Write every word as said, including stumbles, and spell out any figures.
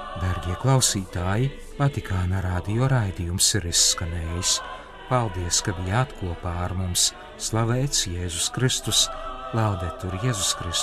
Darbie klausītāji, Vatikāna radio raidījums ir izskanējis. Paldies, ka bijāt kopā ar mums. Slavēts Jēzus Kristus, Laudetur Jēzus Kristus.